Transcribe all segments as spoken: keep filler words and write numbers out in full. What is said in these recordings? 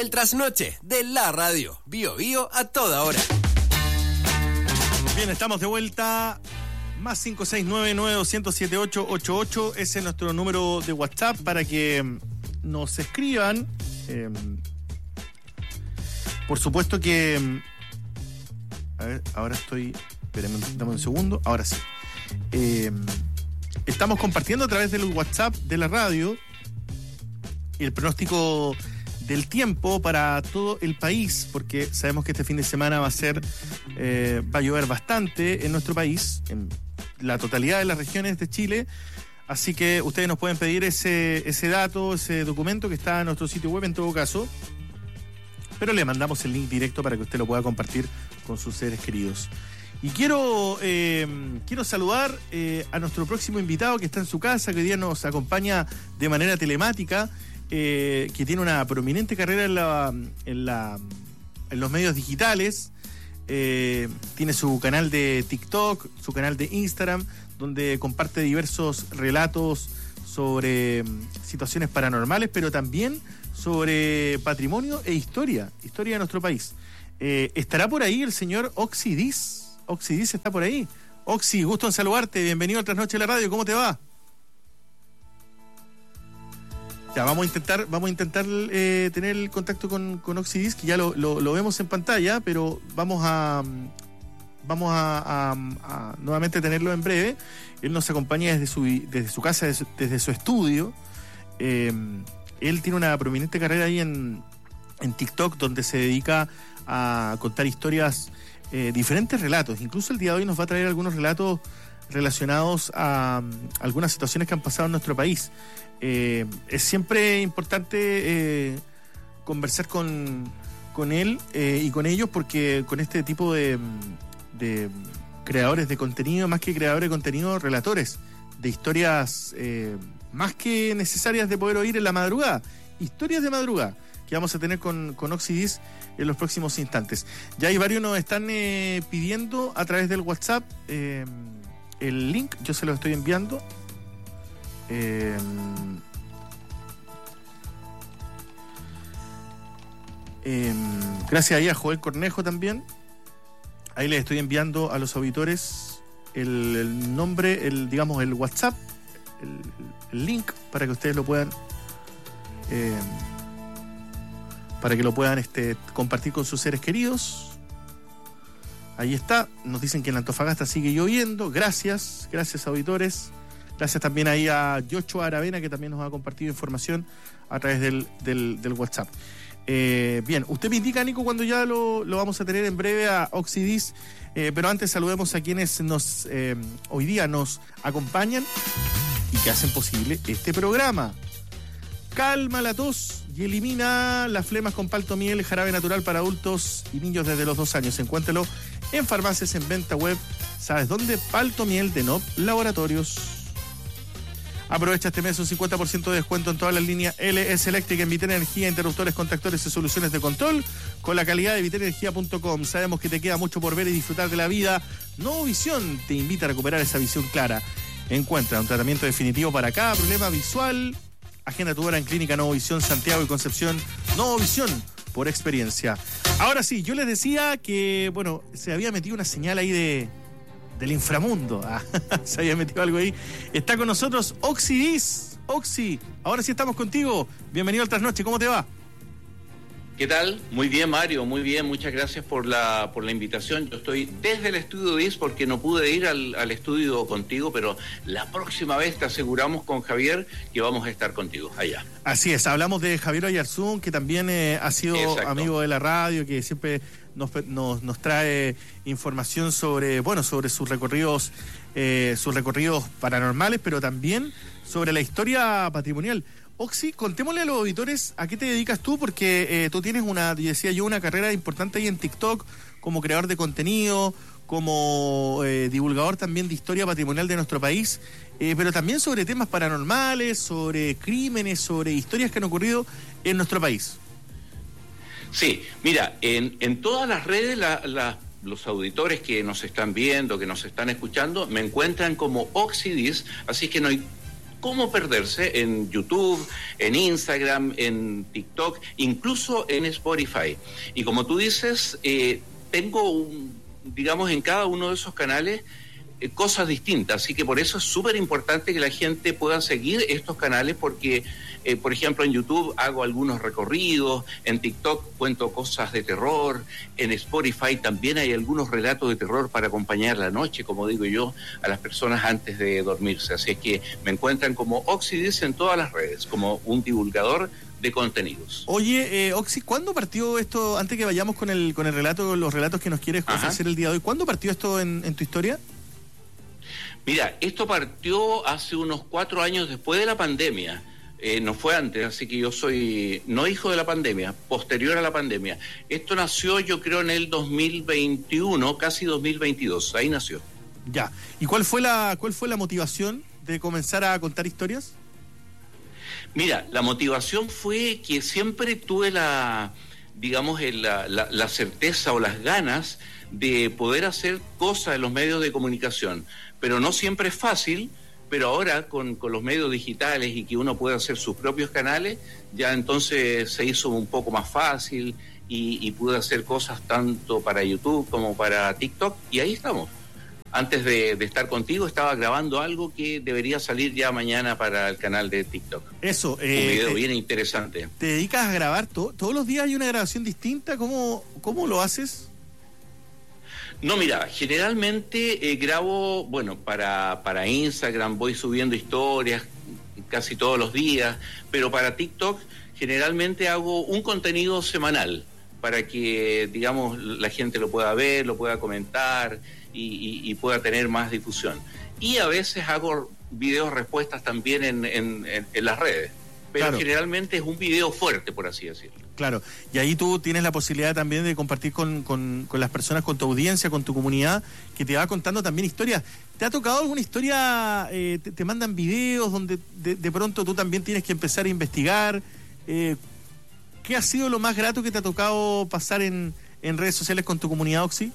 El trasnoche de la radio. Bio Bio a toda hora. Bien, estamos de vuelta. Más cinco seis nueve nueve dos cero siete ocho ocho ocho. Ese es nuestro número de WhatsApp para que nos escriban. Eh, por supuesto que... A ver, ahora estoy... Espérenme, dame un segundo. Ahora sí. Eh, estamos compartiendo a través del WhatsApp de la radio el pronóstico del tiempo para todo el país, porque sabemos que este fin de semana va a ser... Eh, va a llover bastante en nuestro país, en la totalidad de las regiones de Chile. Así que ustedes nos pueden pedir ese, ese dato, ese documento que está en nuestro sitio web en todo caso. Pero le mandamos el link directo para que usted lo pueda compartir con sus seres queridos. Y quiero, eh, quiero saludar eh, a nuestro próximo invitado que está en su casa, que hoy día nos acompaña de manera telemática, eh, que tiene una prominente carrera en, la, en, la, en los medios digitales. Eh, tiene su canal de TikTok, su canal de Instagram, donde comparte diversos relatos sobre situaciones paranormales, pero también sobre patrimonio e historia, historia de nuestro país. Eh, ¿Estará por ahí el señor Oxidis? Oxidis está por ahí. Oxi, gusto en saludarte, bienvenido a Trasnoche de la Radio, ¿cómo te va? Ya, vamos a intentar, vamos a intentar eh, tener el contacto con, con Oxidis, que ya lo, lo, lo vemos en pantalla, pero vamos a vamos a, a, a nuevamente tenerlo en breve. Él nos acompaña desde su, desde su casa, desde su, desde su estudio. Eh, él tiene una prominente carrera ahí en, en TikTok, donde se dedica a contar historias, eh, diferentes relatos. Incluso el día de hoy nos va a traer algunos relatos relacionados a, a algunas situaciones que han pasado en nuestro país. Eh, es siempre importante eh, conversar con, con él eh, y con ellos, porque con este tipo de, de creadores de contenido, más que creadores de contenido, relatores de historias eh, más que necesarias de poder oír en la madrugada, historias de madrugada que vamos a tener con, con Oxidis en los próximos instantes. Ya hay varios nos están eh, pidiendo a través del WhatsApp eh, el link, yo se lo estoy enviando. Eh, eh, gracias ahí a Joel Cornejo también. Ahí les estoy enviando a los auditores el, el nombre, el digamos el WhatsApp, el, el link para que ustedes lo puedan eh, para que lo puedan este, compartir con sus seres queridos. Ahí está, nos dicen que en Antofagasta sigue lloviendo. Gracias, gracias auditores. Gracias también ahí a Yocho Aravena, que también nos ha compartido información a través del, del, del WhatsApp. Eh, bien, usted me indica, Nico, cuando ya lo, lo vamos a tener en breve a Oxidis, eh, pero antes saludemos a quienes nos eh, hoy día nos acompañan y que hacen posible este programa. Calma la tos y elimina las flemas con Paltomiel, jarabe natural para adultos y niños desde los dos años. Encuéntralo en farmacias, en venta web. ¿Sabes dónde? Paltomiel de Nop Laboratorios. Aprovecha este mes un cincuenta por ciento de descuento en todas las líneas L S Eléctrica en Vitera Energía, interruptores, contactores y soluciones de control con la calidad de vitera energía punto com. Sabemos que te queda mucho por ver y disfrutar de la vida. Nuevo Visión te invita a recuperar esa visión clara. Encuentra un tratamiento definitivo para cada problema visual. Agenda tu hora en Clínica Nuevo Visión, Santiago y Concepción. Nuevo Visión, por experiencia. Ahora sí, yo les decía que, bueno, se había metido una señal ahí de... del inframundo. Ah, se había metido algo ahí. Está con nosotros Oxidis. Oxi, ahora sí estamos contigo. Bienvenido al Trasnoche, ¿cómo te va? ¿Qué tal? Muy bien, Mario, muy bien. Muchas gracias por la por la invitación. Yo estoy desde el estudio diez porque no pude ir al, al estudio contigo, pero la próxima vez te aseguramos con Javier que vamos a estar contigo allá. Así es, hablamos de Javier Oyarzún, que también eh, ha sido Exacto. amigo de la radio, que siempre nos, nos, nos trae información sobre, bueno, sobre sus recorridos, eh, sus recorridos paranormales, pero también sobre la historia patrimonial. Oxi, contémosle a los auditores a qué te dedicas tú, porque eh, tú tienes una, decía yo, una carrera importante ahí en TikTok como creador de contenido, como eh, divulgador también de historia patrimonial de nuestro país, eh, pero también sobre temas paranormales, sobre crímenes, sobre historias que han ocurrido en nuestro país. Sí, mira, en, en todas las redes la, la, los auditores que nos están viendo, que nos están escuchando, me encuentran como Oxidis, así que no hay cómo perderse en YouTube, en Instagram, en TikTok, incluso en Spotify. Y como tú dices, eh, tengo, un, digamos, en cada uno de esos canales eh, cosas distintas, así que por eso es súper importante que la gente pueda seguir estos canales, porque Eh, por ejemplo, en YouTube hago algunos recorridos, en TikTok cuento cosas de terror, en Spotify también hay algunos relatos de terror para acompañar la noche, como digo yo, a las personas antes de dormirse. Así es que me encuentran como Oxidis en todas las redes, como un divulgador de contenidos. Oye, eh, Oxy, ¿cuándo partió esto, antes que vayamos con el con el relato, los relatos que nos quieres Ajá. ofrecer el día de hoy, ¿cuándo partió esto en, en tu historia? Mira, esto partió hace unos cuatro años después de la pandemia. Eh, no fue antes, así que yo soy no hijo de la pandemia, posterior a la pandemia. Esto nació, yo creo, en el dos mil veintiuno, casi dos mil veintidós, ahí nació. Ya. ¿Y cuál fue la cuál fue la motivación de comenzar a contar historias? Mira, la motivación fue que siempre tuve la, digamos, la, la, la certeza o las ganas de poder hacer cosas en los medios de comunicación, pero no siempre es fácil. Pero ahora con, con los medios digitales y que uno puede hacer sus propios canales, ya entonces se hizo un poco más fácil y, y pude hacer cosas tanto para YouTube como para TikTok, y ahí estamos. Antes de, de estar contigo estaba grabando algo que debería salir ya mañana para el canal de TikTok. Eso, eh, un video te, bien interesante. ¿Te dedicas a grabar to- todos los días? ¿Hay una grabación distinta? ¿Cómo, cómo lo haces? No, mira, generalmente eh, grabo, bueno, para, para Instagram voy subiendo historias casi todos los días, pero para TikTok generalmente hago un contenido semanal para que, digamos, la gente lo pueda ver, lo pueda comentar y, y, y pueda tener más difusión. Y a veces hago videos respuestas también en, en, en, en las redes, pero claro, generalmente es un video fuerte, por así decirlo. Claro, y ahí tú tienes la posibilidad también de compartir con, con, con las personas, con tu audiencia, con tu comunidad, que te va contando también historias. ¿Te ha tocado alguna historia, eh, te, te mandan videos donde de, de pronto tú también tienes que empezar a investigar? Eh, ¿Qué ha sido lo más grato que te ha tocado pasar en, en redes sociales con tu comunidad, Oxy?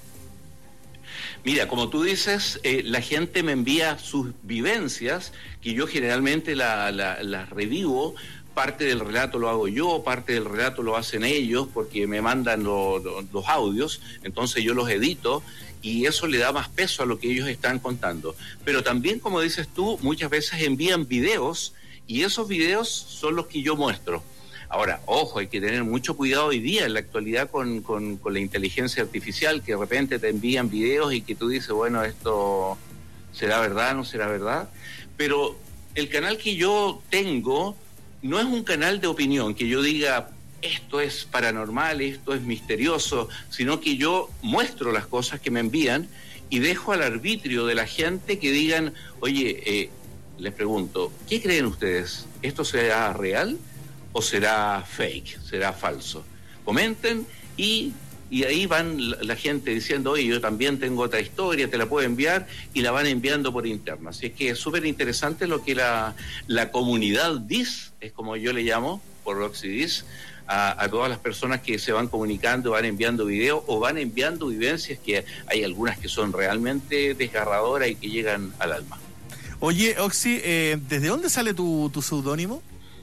Mira, como tú dices, eh, la gente me envía sus vivencias, que yo generalmente las la, la revivo. Parte del relato lo hago yo, parte del relato lo hacen ellos, porque me mandan lo, lo, los audios, entonces yo los edito y eso le da más peso a lo que ellos están contando. Pero también, como dices tú, muchas veces envían videos y esos videos son los que yo muestro. Ahora, ojo, hay que tener mucho cuidado hoy día en la actualidad con, con, con la inteligencia artificial, que de repente te envían videos y que tú dices, bueno, esto será verdad, no será verdad. Pero el canal que yo tengo no es un canal de opinión, que yo diga esto es paranormal, esto es misterioso, sino que yo muestro las cosas que me envían y dejo al arbitrio de la gente que digan, oye, eh, les pregunto, ¿qué creen ustedes? ¿Esto será real o será fake, será falso? Comenten y, y ahí van la, la gente diciendo, oye, yo también tengo otra historia, te la puedo enviar, y la van enviando por interno. Así es que es súper interesante lo que la, la comunidad dice, es como yo le llamo, por Oxidis, a, a todas las personas que se van comunicando, van enviando videos o van enviando vivencias, que hay algunas que son realmente desgarradoras y que llegan al alma. Oye, Oxy, eh, ¿desde dónde sale tu, tu seudónimo?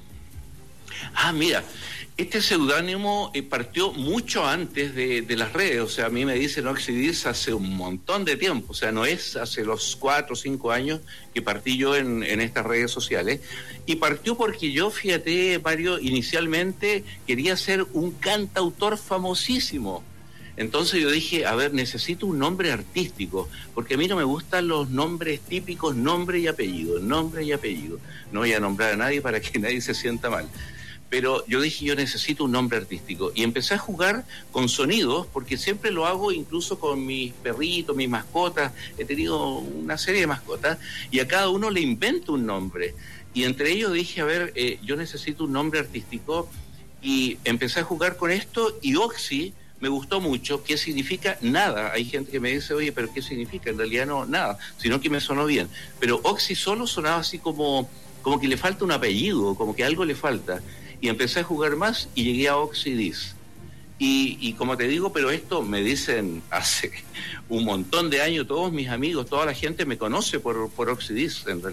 Ah, mira, este seudónimo eh, partió mucho antes de, de las redes, o sea, a mí me dicen Oxidis hace un montón de tiempo, o sea, no es hace los cuatro o cinco años que partí yo en, en estas redes sociales, y partió porque yo, fíjate, Mario, inicialmente quería ser un cantautor famosísimo. Entonces yo dije, a ver, necesito un nombre artístico, porque a mí no me gustan los nombres típicos, nombre y apellido, nombre y apellido. No voy a nombrar a nadie para que nadie se sienta mal. Pero yo dije, yo necesito un nombre artístico. Y empecé a jugar con sonidos, porque siempre lo hago incluso con mis perritos, mis mascotas. He tenido una serie de mascotas, y a cada uno le invento un nombre. Y entre ellos dije, a ver, eh, yo necesito un nombre artístico, y empecé a jugar con esto, y Oxy me gustó mucho. ¿Qué significa? Nada. Hay gente que me dice, oye, ¿pero qué significa? En realidad no, nada, sino que me sonó bien. Pero Oxy solo sonaba así como, como que le falta un apellido, como que algo le falta. Y empecé a jugar más y llegué a Oxidis. Y, y como te digo, pero esto me dicen hace un montón de años, todos mis amigos, toda la gente me conoce por, por Oxidis en realidad.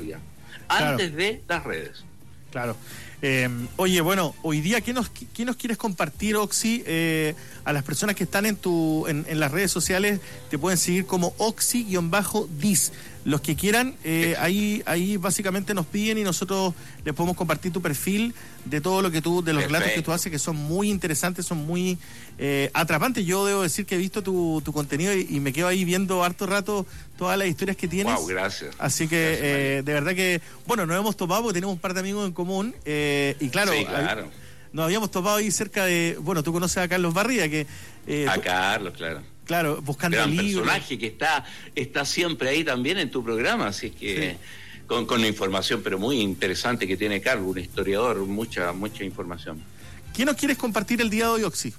antes claro. de las redes. Claro. Eh, oye, bueno, hoy día, ¿qué nos, qué nos quieres compartir, Oxy? Eh, a las personas que están en tu en, en las redes sociales, te pueden seguir como Oxy-Dis. Los que quieran, eh, ahí ahí básicamente nos piden y nosotros les podemos compartir tu perfil de todo lo que tú, de los Perfecto. relatos que tú haces, que son muy interesantes, son muy eh, atrapantes. Yo debo decir que he visto tu, tu contenido y, y me quedo ahí viendo harto rato todas las historias que tienes. Wow, gracias. Así que Gracias, eh, de verdad que, bueno, nos hemos topado porque tenemos un par de amigos en común eh, y claro, Sí, claro. hab- nos habíamos topado ahí cerca de, bueno, tú conoces a Carlos Barría, que eh, A tú- Carlos, claro. claro, buscando Gran libros. personaje que está, está siempre ahí también en tu programa, así es que Sí. con, con información pero muy interesante que tiene Carlos, un historiador, mucha, mucha información. ¿Qué nos quieres compartir el día de hoy, Oxy?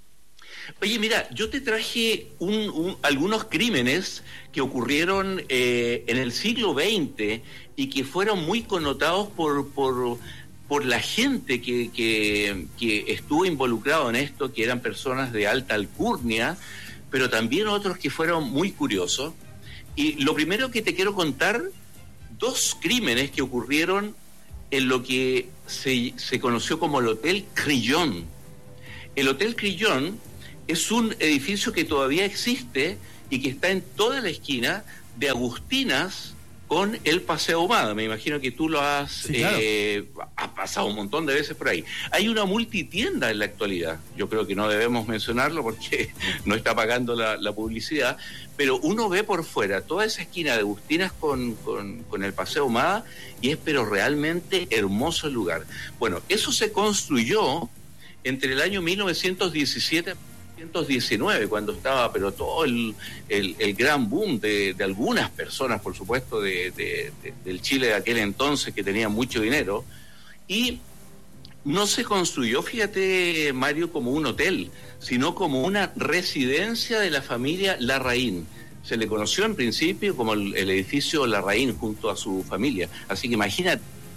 Oye, mira, yo te traje un, un- algunos crímenes que ocurrieron eh, en el siglo veinte y que fueron muy connotados por, por, por la gente que, que, que estuvo involucrado en esto, que eran personas de alta alcurnia, pero también otros que fueron muy curiosos. Y lo primero que te quiero contar, dos crímenes que ocurrieron en lo que se, se conoció como el Hotel Crillon. El Hotel Crillon es un edificio que todavía existe y que está en toda la esquina de Agustinas con el Paseo Ahumada. Me imagino que tú lo has, Sí, claro. eh, has pasado un montón de veces por ahí. Hay una multitienda en la actualidad. Yo creo que no debemos mencionarlo porque no está pagando la, la publicidad, pero uno ve por fuera toda esa esquina de Agustinas con, con, con el Paseo Ahumada y es pero realmente hermoso el lugar. Bueno, eso se construyó entre el año mil novecientos diecisiete y mil novecientos diecinueve, cuando estaba pero todo el, el, el gran boom de, de algunas personas, por supuesto, de, de, de, del Chile de aquel entonces, que tenía mucho dinero, y no se construyó, fíjate, Mario, como un hotel, sino como una residencia de la familia Larraín. Se le conoció en principio como el, el edificio Larraín junto a su familia. Así que imagínate,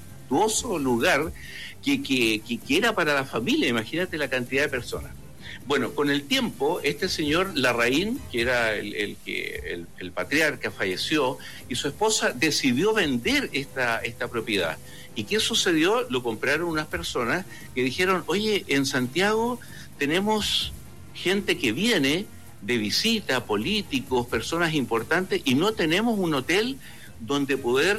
un lugar que, que, que, que era para la familia, imagínate la cantidad de personas. Bueno, con el tiempo, este señor Larraín, que era el, el, que, el, el patriarca, falleció y su esposa decidió vender esta, esta propiedad. ¿Y qué sucedió? Lo compraron unas personas que dijeron, oye, en Santiago tenemos gente que viene de visita, políticos, personas importantes, y no tenemos un hotel donde poder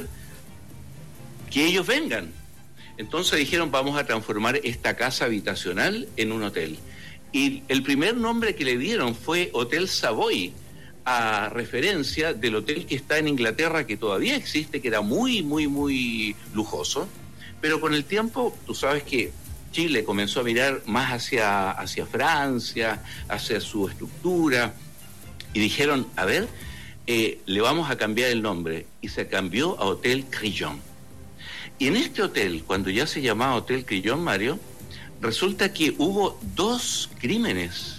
que ellos vengan. Entonces dijeron, vamos a transformar esta casa habitacional en un hotel. Y el primer nombre que le dieron fue Hotel Savoy, a referencia del hotel que está en Inglaterra, que todavía existe, que era muy, muy, muy lujoso. Pero con el tiempo, tú sabes que Chile comenzó a mirar más hacia, hacia Francia, hacia su estructura, y dijeron, a ver, eh, le vamos a cambiar el nombre, y se cambió a Hotel Crillon. Y en este hotel, cuando ya se llamaba Hotel Crillon, Mario, resulta que hubo dos crímenes.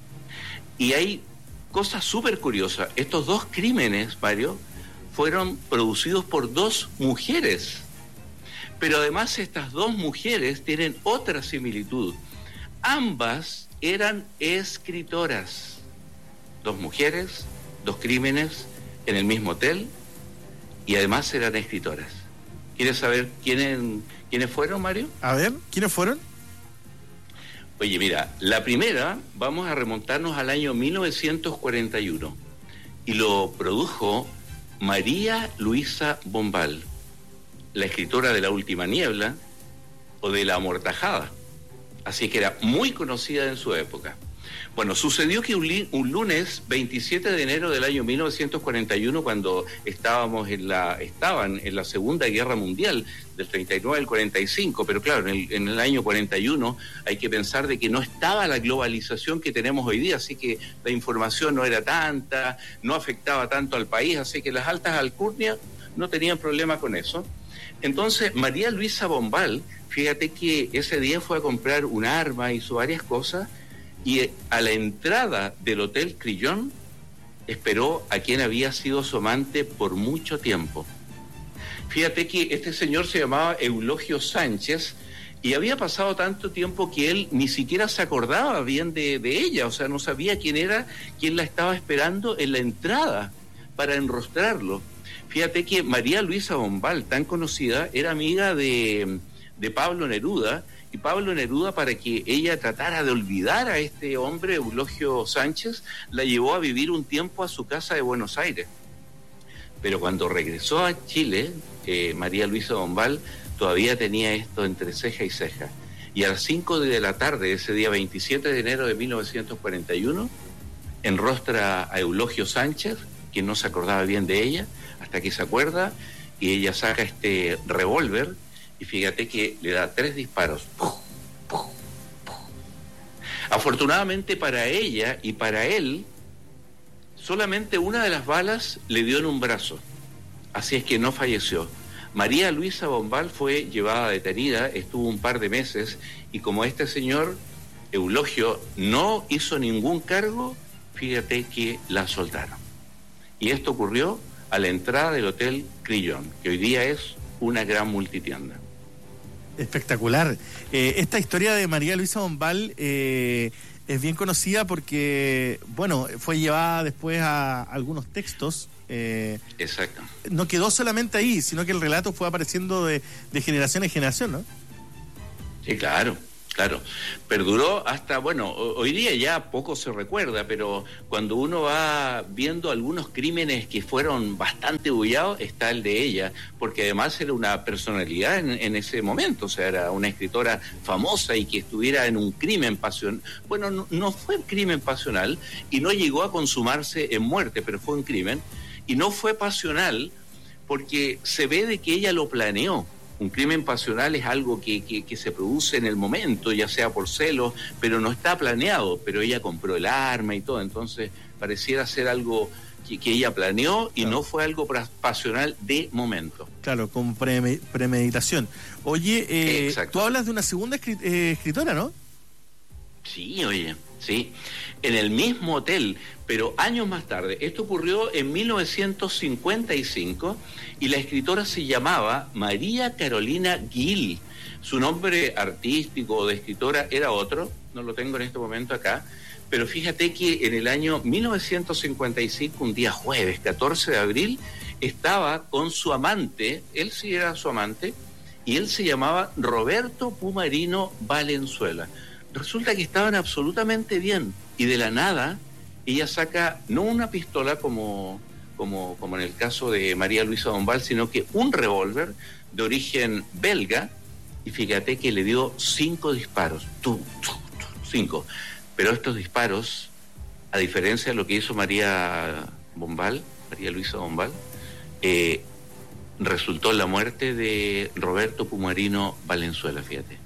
Y hay cosas súper curiosas. Estos dos crímenes, Mario, fueron producidos por dos mujeres. Pero además estas dos mujeres tienen otra similitud. Ambas eran escritoras. Dos mujeres, dos crímenes en el mismo hotel y además eran escritoras. ¿Quieres saber quiénes, quiénes fueron, Mario? A ver, ¿quiénes fueron? Oye, mira, la primera, vamos a remontarnos al año mil novecientos cuarenta y uno y lo produjo María Luisa Bombal, la escritora de La Última Niebla o de La Amortajada. Así que era muy conocida en su época. Bueno, sucedió que un, li- un lunes veintisiete de enero del año mil novecientos cuarenta y uno, cuando estábamos en la, estaban en la Segunda Guerra Mundial, del treinta y nueve al cuarenta y cinco, pero claro, en el, en el año cuarenta y uno hay que pensar de que no estaba la globalización que tenemos hoy día, así que la información no era tanta, no afectaba tanto al país, así que las altas alcurnias no tenían problema con eso. Entonces, María Luisa Bombal, fíjate que ese día fue a comprar un arma, hizo varias cosas, y a la entrada del Hotel Crillon esperó a quien había sido su amante por mucho tiempo. Fíjate que este señor se llamaba Eulogio Sánchez y había pasado tanto tiempo que él ni siquiera se acordaba bien de, de ella, o sea, no sabía quién era, quién la estaba esperando en la entrada para enrostrarlo. Fíjate que María Luisa Bombal, tan conocida, era amiga de, de Pablo Neruda, y Pablo Neruda, para que ella tratara de olvidar a este hombre, Eulogio Sánchez, la llevó a vivir un tiempo a su casa de Buenos Aires. Pero cuando regresó a Chile, eh, María Luisa Bombal todavía tenía esto entre ceja y ceja. Y a las cinco de la tarde, ese día veintisiete de enero de mil novecientos cuarenta y uno, enrostra a Eulogio Sánchez, quien no se acordaba bien de ella, hasta que se acuerda, y ella saca este revólver, y fíjate que le da tres disparos. Afortunadamente para ella y para él, solamente una de las balas le dio en un brazo, así es que no falleció. María Luisa Bombal fue llevada detenida, estuvo un par de meses, y como este señor, Eulogio, no hizo ningún cargo, fíjate que la soltaron. Y esto ocurrió a la entrada del Hotel Crillon, que hoy día es una gran multitienda. Espectacular. Eh, esta historia de María Luisa Bombal eh, es bien conocida porque, bueno, fue llevada después a algunos textos. Eh, Exacto. No quedó solamente ahí, sino que el relato fue apareciendo de, de generación en generación, ¿no? Sí, claro. Claro, perduró hasta, bueno, hoy día ya poco se recuerda, pero cuando uno va viendo algunos crímenes que fueron bastante bullados, está el de ella, porque además era una personalidad en, en ese momento, o sea, era una escritora famosa y que estuviera en un crimen pasional. Bueno, no, no fue crimen pasional y no llegó a consumarse en muerte, pero fue un crimen, y no fue pasional porque se ve de que ella lo planeó. Un crimen pasional es algo que, que, que se produce en el momento, ya sea por celos, pero no está planeado, pero ella compró el arma y todo, entonces pareciera ser algo que, que ella planeó y claro, no fue algo pasional de momento. Claro, con pre premeditación. Oye, eh, tú hablas de una segunda escrit eh, escritora, ¿no? Sí, oye, sí, en el mismo hotel, pero años más tarde. Esto ocurrió en mil novecientos cincuenta y cinco y la escritora se llamaba María Carolina Gil. Su nombre artístico de escritora era otro, no lo tengo en este momento acá, pero fíjate que en el año mil novecientos cincuenta y cinco, un día jueves, catorce de abril, estaba con su amante, él sí era su amante, y él se llamaba Roberto Pumarino Valenzuela. Resulta que estaban absolutamente bien, y de la nada ella saca no una pistola como, como, como en el caso de María Luisa Bombal, sino que un revólver de origen belga, y fíjate que le dio cinco disparos, tú, tú, tú, cinco. Pero estos disparos, a diferencia de lo que hizo María Bombal, María Luisa Bombal, eh, resultó en la muerte de Roberto Pumarino Valenzuela, fíjate.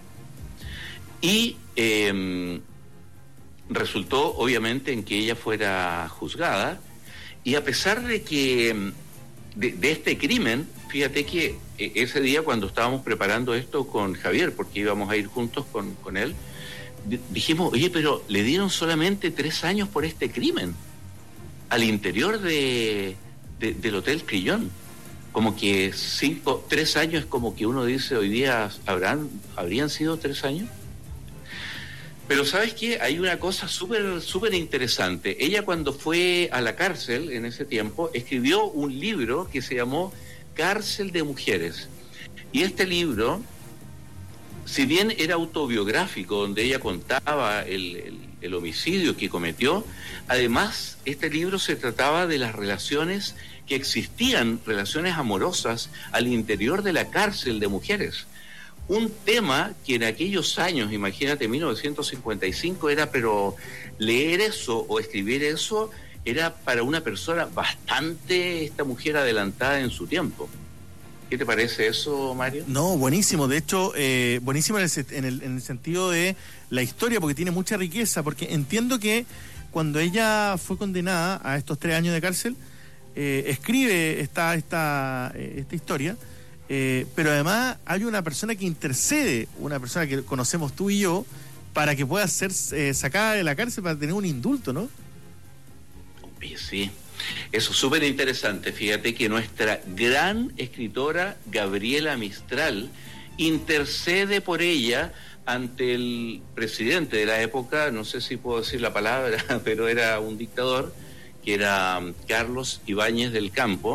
Y eh, resultó obviamente en que ella fuera juzgada, y a pesar de que de, de este crimen, fíjate que eh, ese día cuando estábamos preparando esto con Javier, porque íbamos a ir juntos con, con él, d- dijimos, oye, pero le dieron solamente tres años por este crimen al interior de, de, del Hotel Crillon. Como que cinco, tres años es como que uno dice hoy día, ¿habrán, ¿habrían sido tres años? Pero ¿sabes qué? Hay una cosa súper súper interesante. Ella cuando fue a la cárcel en ese tiempo, escribió un libro que se llamó Cárcel de Mujeres. Y este libro, si bien era autobiográfico, donde ella contaba el, el, el homicidio que cometió, además este libro se trataba de las relaciones que existían, relaciones amorosas al interior de la cárcel de mujeres. Un tema que en aquellos años, imagínate, mil novecientos cincuenta y cinco, era, pero leer eso o escribir eso era para una persona bastante, esta mujer adelantada en su tiempo. ¿Qué te parece eso, Mario? No, buenísimo. De hecho, eh, buenísimo en el, en, el, en el sentido de la historia, porque tiene mucha riqueza, porque entiendo que cuando ella fue condenada a estos tres años de cárcel, eh, escribe esta, esta, eh, esta historia. Eh, pero además hay una persona que intercede, una persona que conocemos tú y yo, para que pueda ser eh, sacada de la cárcel para tener un indulto, ¿no? Sí, eso es súper interesante. Fíjate que nuestra gran escritora Gabriela Mistral intercede por ella ante el presidente de la época, no sé si puedo decir la palabra, pero era un dictador, que era Carlos Ibáñez del Campo,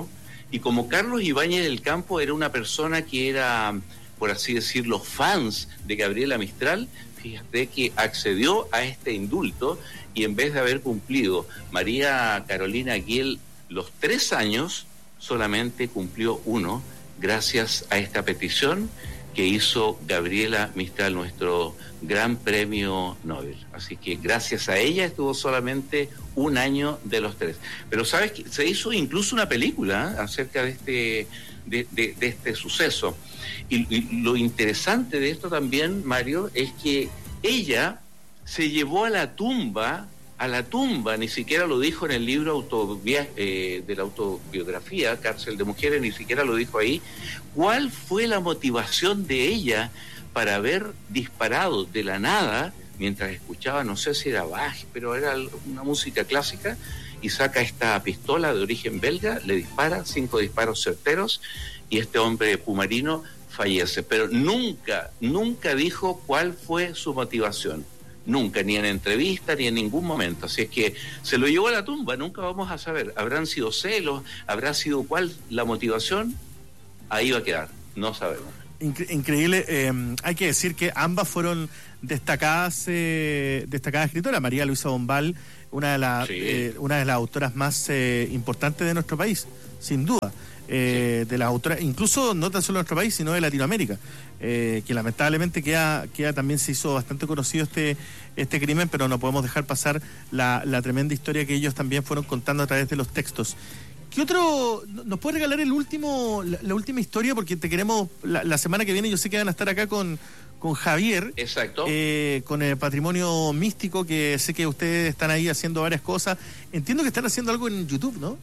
Y como Carlos Ibáñez del Campo era una persona que era, por así decirlo, fans de Gabriela Mistral, fíjate que accedió a este indulto y en vez de haber cumplido María Carolina Aguiel los tres años, solamente cumplió uno gracias a esta petición que hizo Gabriela Mistral, nuestro gran premio Nobel. Así que gracias a ella estuvo solamente un año de los tres. Pero sabes que se hizo incluso una película, ¿eh?, acerca de este, de, de, de este suceso. Y, y lo interesante de esto también, Mario, es que ella se llevó a la tumba, a la tumba, ni siquiera lo dijo en el libro autobia, eh, de la autobiografía, Cárcel de Mujeres, ni siquiera lo dijo ahí, cuál fue la motivación de ella para haber disparado de la nada, mientras escuchaba, no sé si era Bach, pero era una música clásica, y saca esta pistola de origen belga, le dispara, cinco disparos certeros, y este hombre pumarino fallece. Pero nunca, nunca dijo cuál fue su motivación. Nunca, ni en entrevista, ni en ningún momento. Así es que se lo llevó a la tumba, nunca vamos a saber. ¿Habrán sido celos? ¿Habrá sido cuál la motivación? Ahí va a quedar, no sabemos. Incre- increíble, eh, hay que decir que ambas fueron destacadas eh, destacadas escritoras. María Luisa Bombal, una de, la, Sí. eh, una de las autoras más eh, importantes de nuestro país, sin duda. Eh, sí. De las autoras, incluso no tan solo de nuestro país, sino de Latinoamérica, eh, que lamentablemente queda, queda también se hizo bastante conocido este, este crimen, pero no podemos dejar pasar la, la tremenda historia que ellos también fueron contando a través de los textos. ¿Qué otro? ¿Nos puede regalar el último, la, la última historia? Porque te queremos, la, la semana que viene yo sé que van a estar acá con, con Javier. Exacto. Eh, con el patrimonio místico, que sé que ustedes están ahí haciendo varias cosas. Entiendo que están haciendo algo en YouTube, ¿no?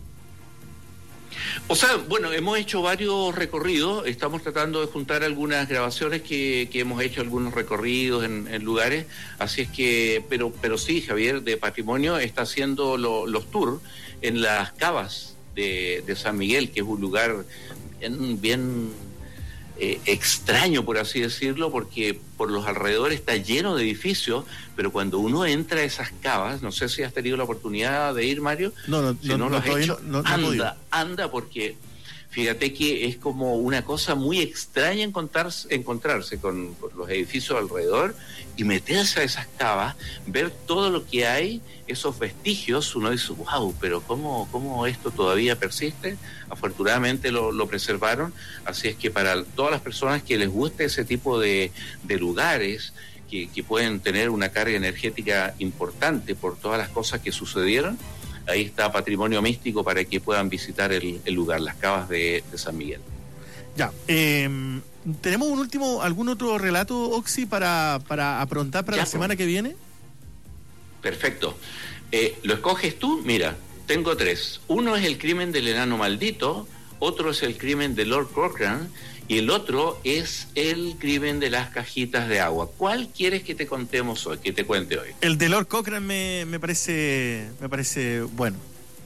O sea, bueno, hemos hecho varios recorridos, estamos tratando de juntar algunas grabaciones que, que hemos hecho, algunos recorridos en, en lugares, así es que, pero pero sí, Javier de Patrimonio está haciendo lo, los tours en las cavas de, de San Miguel, que es un lugar bien, bien eh, extraño, por así decirlo, porque por los alrededores está lleno de edificios, pero cuando uno entra a esas cavas, no sé si has tenido la oportunidad de ir, Mario. No, no, si no, no, no lo has hecho, no, no, anda, no anda, porque fíjate que es como una cosa muy extraña encontrarse, encontrarse con, con los edificios alrededor y meterse a esas cavas, ver todo lo que hay, esos vestigios. Uno dice, wow, pero ¿cómo, cómo esto todavía persiste? Afortunadamente lo, lo preservaron, así es que para todas las personas que les guste ese tipo de, de lugares, que, que pueden tener una carga energética importante por todas las cosas que sucedieron, ahí está Patrimonio Místico para que puedan visitar el, el lugar, las cavas de, de San Miguel. Ya, eh, ¿tenemos un último, algún otro relato, Oxy, para, para aprontar para ya, la semana pues. que viene? Perfecto. Eh, ¿Lo escoges tú? Mira, tengo tres. Uno es el crimen del enano maldito, otro es el crimen de Lord Cochrane y el otro es el crimen de las cajitas de agua. ¿Cuál quieres que te contemos hoy, que te cuente hoy? El de Lord Cochrane me, me parece me parece bueno.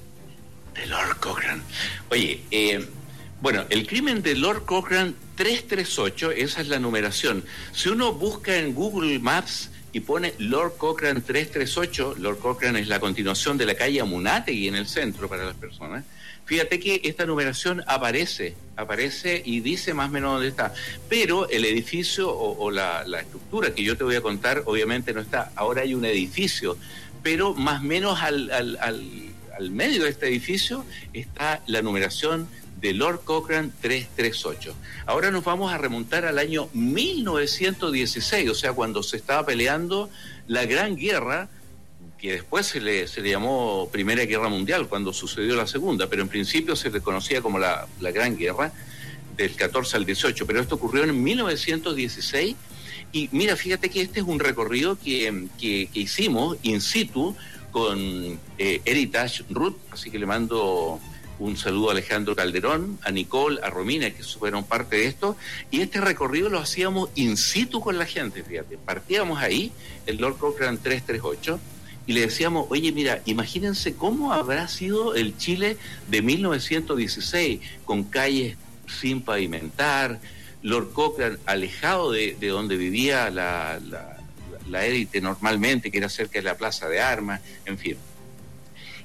De Lord Cochrane. Oye, eh, bueno, el crimen de Lord Cochrane trescientos treinta y ocho, esa es la numeración. Si uno busca en Google Maps y pone Lord Cochrane trescientos treinta y ocho, Lord Cochrane es la continuación de la calle Amunátegui en el centro para las personas. Fíjate que esta numeración aparece, aparece y dice más o menos dónde está. Pero el edificio o, o la, la estructura que yo te voy a contar, obviamente no está. Ahora hay un edificio, pero más o menos al, al, al, al medio de este edificio está la numeración de Lord Cochrane trescientos treinta y ocho. Ahora nos vamos a remontar al año mil novecientos dieciséis, o sea, cuando se estaba peleando la Gran Guerra, que después se le, se le llamó Primera Guerra Mundial cuando sucedió la Segunda, pero en principio se le conocía como la, la Gran Guerra, del catorce al dieciocho, pero esto ocurrió en mil novecientos dieciséis, y mira, fíjate que este es un recorrido que, que, que hicimos in situ con eh, Heritage Route, así que le mando un saludo a Alejandro Calderón, a Nicole, a Romina, que fueron parte de esto, y este recorrido lo hacíamos in situ con la gente, fíjate, partíamos ahí, el Lord Cochrane trescientos treinta y ocho, y le decíamos, oye, mira, imagínense cómo habrá sido el Chile de mil novecientos dieciséis, con calles sin pavimentar, Lord Cochrane alejado de, de donde vivía la, la, la élite normalmente, que era cerca de la Plaza de Armas, en fin.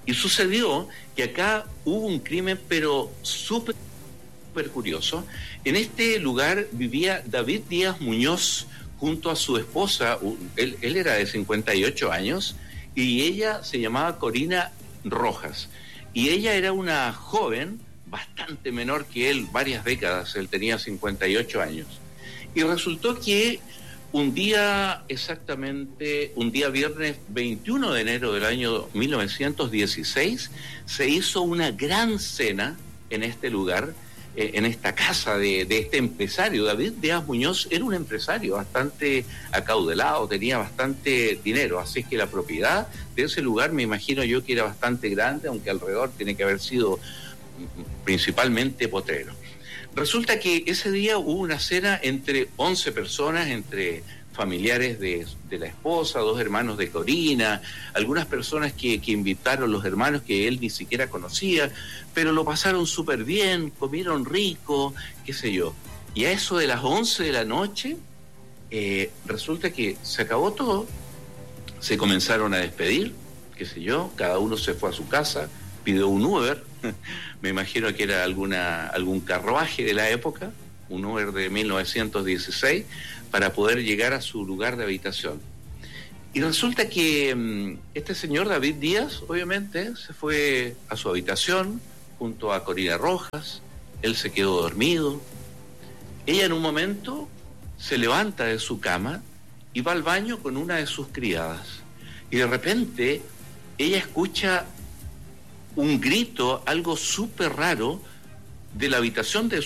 Y sucedió que acá hubo un crimen, pero súper, súper curioso. En este lugar vivía David Díaz Muñoz junto a su esposa. Él, él era de cincuenta y ocho años y ella se llamaba Corina Rojas. Y ella era una joven bastante menor que él, varias décadas. Él tenía cincuenta y ocho años. Y resultó que un día, exactamente, un día viernes veintiuno de enero del año mil novecientos dieciséis, se hizo una gran cena en este lugar, eh, en esta casa de, de este empresario. David Díaz Muñoz era un empresario bastante acaudalado, tenía bastante dinero, así es que la propiedad de ese lugar me imagino yo que era bastante grande, aunque alrededor tiene que haber sido principalmente potrero. Resulta que ese día hubo una cena entre once personas, entre familiares de, de la esposa, dos hermanos de Corina, algunas personas que, que invitaron los hermanos que él ni siquiera conocía, pero lo pasaron súper bien, comieron rico, qué sé yo. Y a eso de las once de la noche, eh, resulta que se acabó todo, se comenzaron a despedir, qué sé yo, cada uno se fue a su casa, pidió un Uber, me imagino que era alguna algún carruaje de la época, un Uber de mil novecientos dieciséis, para poder llegar a su lugar de habitación. Y resulta que um, este señor David Díaz, obviamente, se fue a su habitación junto a Corina Rojas, él se quedó dormido. Ella en un momento se levanta de su cama y va al baño con una de sus criadas. Y de repente ella escucha un grito, algo súper raro, de la habitación de